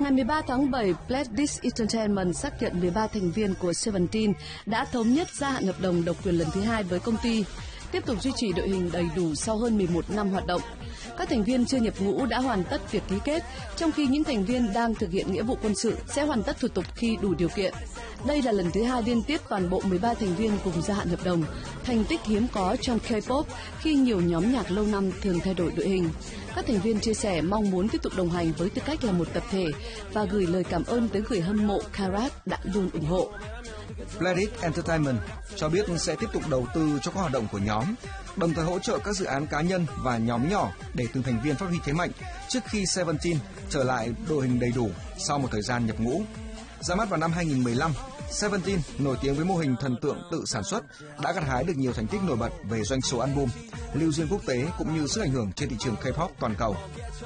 Ngày 13 tháng 7, Pledis Entertainment xác nhận 13 thành viên của Seventeen đã thống nhất gia hạn hợp đồng độc quyền lần thứ 2 với công ty, tiếp tục duy trì đội hình đầy đủ sau hơn 11 năm hoạt động. Các thành viên chưa nhập ngũ đã hoàn tất việc ký kết, trong khi những thành viên đang thực hiện nghĩa vụ quân sự sẽ hoàn tất thủ tục khi đủ điều kiện. Đây là lần thứ 2 liên tiếp toàn bộ 13 thành viên cùng gia hạn hợp đồng, thành tích hiếm có trong K-pop khi nhiều nhóm nhạc lâu năm thường thay đổi đội hình. Các thành viên chia sẻ mong muốn tiếp tục đồng hành với tư cách là một tập thể và gửi lời cảm ơn tới người hâm mộ Karat đã luôn ủng hộ. Pledis Entertainment cho biết sẽ tiếp tục đầu tư cho các hoạt động của nhóm, đồng thời hỗ trợ các dự án cá nhân và nhóm nhỏ để từng thành viên phát huy thế mạnh trước khi Seventeen trở lại đội hình đầy đủ sau một thời gian nhập ngũ. Ra mắt vào năm 2015, Seventeen nổi tiếng với mô hình thần tượng tự sản xuất, đã gặt hái được nhiều thành tích nổi bật về doanh số album, lưu duyên quốc tế cũng như sức ảnh hưởng trên thị trường K-pop toàn cầu.